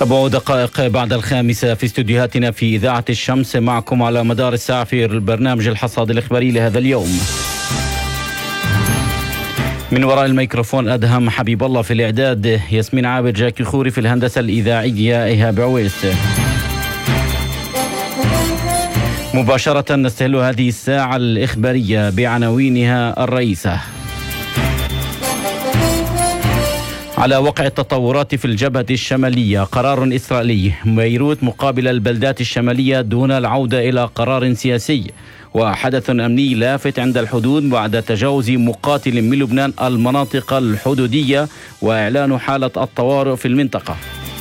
7 دقائق بعد 5 في استديوهاتنا في إذاعة الشمس، معكم على مدار الساعة في البرنامج الحصاد الإخباري لهذا اليوم. من وراء الميكروفون أدهم حبيب الله، في الإعداد ياسمين عابد، جاكي خوري، في الهندسة الإذاعية إيهاب عويس. مباشرة نستهل هذه الساعة الإخبارية بعناوينها الرئيسة. على وقع التطورات في الجبهة الشمالية، قرار إسرائيلي: بيروت مقابل البلدات الشمالية دون العودة إلى قرار سياسي. وحدث أمني لافت عند الحدود بعد تجاوز مقاتل من لبنان المناطق الحدودية وإعلان حالة الطوارئ في المنطقة.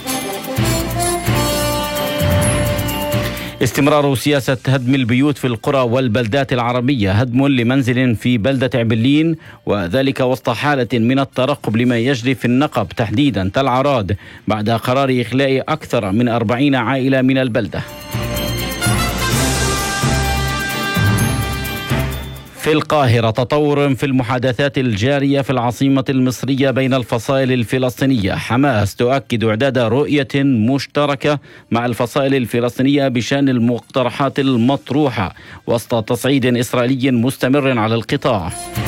استمرار سياسة هدم البيوت في القرى والبلدات العربية، هدم لمنزل في بلدة عبلين، وذلك وسط حالة من الترقب لما يجري في النقب، تحديدا تل عراد، بعد قرار إخلاء أكثر من 40 عائلة من البلدة. في القاهرة، تطور في المحادثات الجارية في العاصمة المصرية بين الفصائل الفلسطينية. حماس تؤكد إعداد رؤية مشتركة مع الفصائل الفلسطينية بشأن المقترحات المطروحة وسط تصعيد إسرائيلي مستمر على القطاع.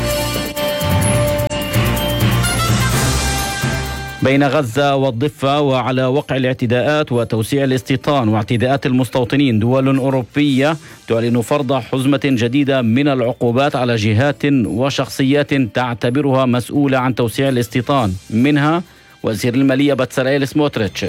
بين غزة والضفة وعلى وقع الاعتداءات وتوسيع الاستيطان واعتداءات المستوطنين، دول أوروبية تعلن فرض حزمة جديدة من العقوبات على جهات وشخصيات تعتبرها مسؤولة عن توسيع الاستيطان، منها وزير المالية بتساليل سموتريتش.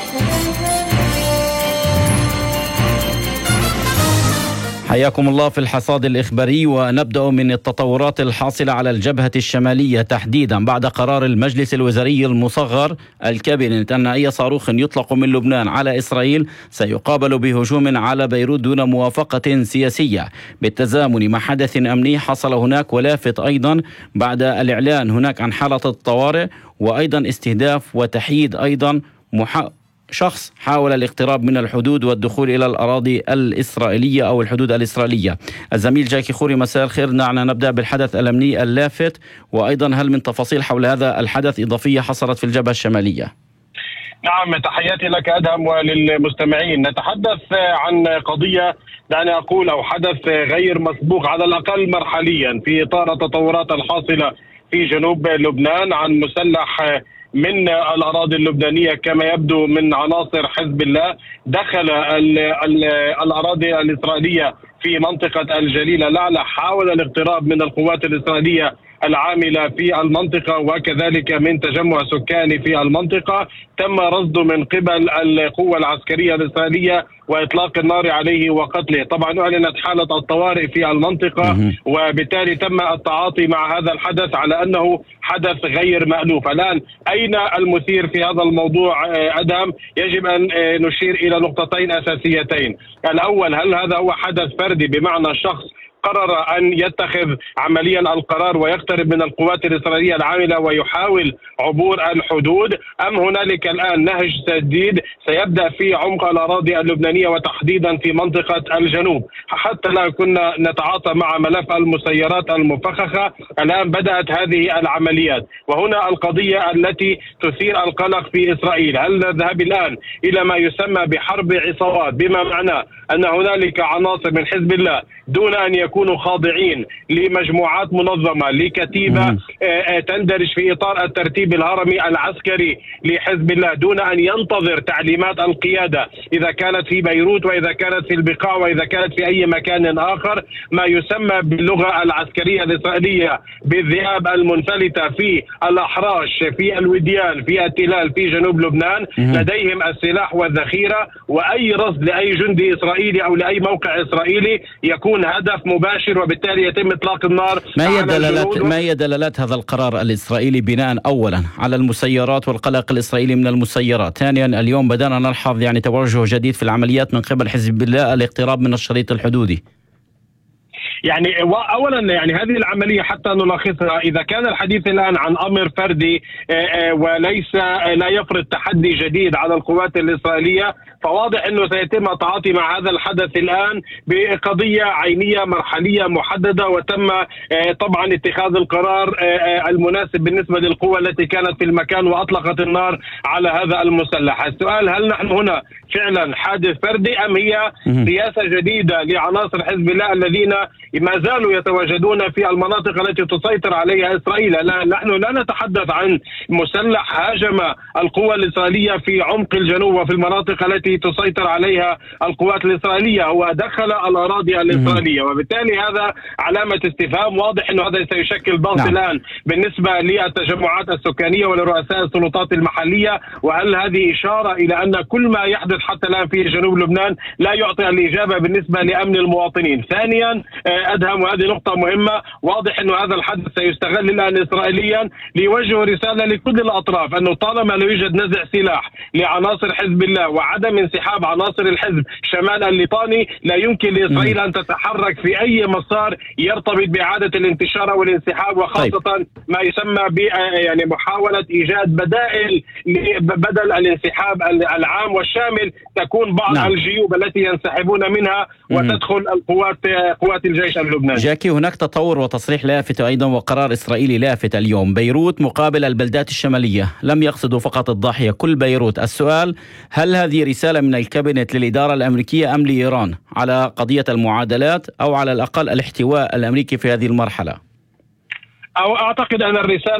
حياكم الله في الحصاد الإخباري، ونبدأ من التطورات الحاصلة على الجبهة الشمالية، تحديدا بعد قرار المجلس الوزاري المصغر الكابينت أن أي صاروخ يطلق من لبنان على إسرائيل سيقابل بهجوم على بيروت دون موافقة سياسية، بالتزامن مع حدث أمني حصل هناك، ولافت أيضا بعد الإعلان هناك عن حالة الطوارئ، وأيضا استهداف وتحييد أيضا شخص حاول الاقتراب من الحدود والدخول إلى الأراضي الإسرائيلية أو الحدود الإسرائيلية. الزميل جاكي خوري، مساء الخير. دعنا نبدأ بالحدث الأمني اللافت، وأيضا هل من تفاصيل حول هذا الحدث إضافية حصلت في الجبهة الشمالية؟ نعم، تحياتي لك أدهم وللمستمعين. نتحدث عن قضية، دعني أقول، أو حدث غير مسبوق على الأقل مرحليا في إطار التطورات الحاصلة في جنوب لبنان عن مسلح من الأراضي اللبنانية كما يبدو من عناصر حزب الله دخل الأراضي الإسرائيلية في منطقة الجليل الأعلى، حاول الاقتراب من القوات الإسرائيلية العاملة في المنطقة وكذلك من تجمع سكاني في المنطقة. تم رصده من قبل القوة العسكرية الإسرائيلية وإطلاق النار عليه وقتله. طبعا أعلنت حالة الطوارئ في المنطقة، وبالتالي تم التعاطي مع هذا الحدث على أنه حدث غير مألوف. الآن أين المثير في هذا الموضوع أدهم؟ يجب أن نشير إلى نقطتين أساسيتين. الأول، هل هذا هو حدث فردي بمعنى شخص قرر أن يتخذ عمليا القرار ويقترب من القوات الإسرائيلية العاملة ويحاول عبور الحدود، أم هنالك الآن نهج جديد سيبدأ في عمق الأراضي اللبنانية وتحديدا في منطقة الجنوب؟ حتى لا كنا نتعاطى مع ملف المسيرات المفخخة، الآن بدأت هذه العمليات، وهنا القضية التي تثير القلق في إسرائيل. هل نذهب الآن إلى ما يسمى بحرب عصابات، بما معناه أن هنالك عناصر من حزب الله دون أن يكونوا خاضعين لمجموعات منظمة لكتيبة تندرج في إطار الترتيب الهرمي العسكري لحزب الله، دون أن ينتظر تعليمات القيادة إذا كانت في بيروت وإذا كانت في البقاع وإذا كانت في أي مكان آخر، ما يسمى باللغة العسكرية الإسرائيلية بالذئاب المنفلتة في الأحراش، في الوديان، في التلال، في جنوب لبنان. لديهم السلاح والذخيرة، وأي رصد لأي جندي إسرائيلي أو لأي موقع إسرائيلي يكون هدف مباشر، وبالتالي يتم إطلاق النار. ما هي دلالات هذا القرار الإسرائيلي بناء أولا على المسيرات والقلق الإسرائيلي من المسيرات؟ ثانيا، اليوم بدأنا نلحظ توجه جديد في العمليات من قبل حزب الله، الاقتراب من الشريط الحدودي. يعني اولا يعني هذه العمليه حتى نلخصها، اذا كان الحديث الان عن امر فردي وليس لا يفرض تحدي جديد على القوات الاسرائيليه، فواضح انه سيتم التعاطي مع هذا الحدث الان بقضيه عينيه مرحليه محدده، وتم طبعا اتخاذ القرار المناسب بالنسبه للقوه التي كانت في المكان واطلقت النار على هذا المسلح. السؤال هل نحن هنا فعلا حادث فردي ام هي سياسه جديده لعناصر حزب الله الذين ما زالوا يتواجدون في المناطق التي تسيطر عليها اسرائيل؟ لا، نحن لا نتحدث عن مسلح هاجم القوى الاسرائيليه في عمق الجنوب وفي المناطق التي تسيطر عليها القوات الاسرائيليه، هو دخل الاراضي الاسرائيليه، وبالتالي هذا علامه استفهام. واضح انه هذا سيشكل ضغط الان بالنسبه للتجمعات السكانيه ولرؤساء السلطات المحليه، وهل هذه اشاره الى ان كل ما يحدث حتى الان في جنوب لبنان لا يعطي الاجابه بالنسبه لامن المواطنين؟ ثانيا ادهم، وهذه نقطه مهمه، واضح انه هذا الحدث سيستغل الان اسرائيليا ليوجه رساله لكل الاطراف انه طالما لا يوجد نزع سلاح لعناصر حزب الله وعدم انسحاب عناصر الحزب شمال الليطاني، لا يمكن لاسرائيل ان تتحرك في اي مسار يرتبط باعاده الانتشار والانسحاب، وخاصه ما يسمى ب يعني محاوله ايجاد بدائل بدل الانسحاب العام والشامل، تكون بعض الجيوب التي ينسحبون منها وتدخل قوات الجيش اللبناني. جاكي، هناك تطور وتصريح لافت ايضا وقرار اسرائيلي لافت اليوم: بيروت مقابل البلدات الشماليه، لم يقصدوا فقط الضاحيه، كل بيروت. السؤال: هل هذه رساله من الكابينت للاداره الامريكيه ام لايران على قضيه المعادلات او على الاقل الاحتواء الامريكي في هذه المرحله؟ أو أعتقد أن الرسالة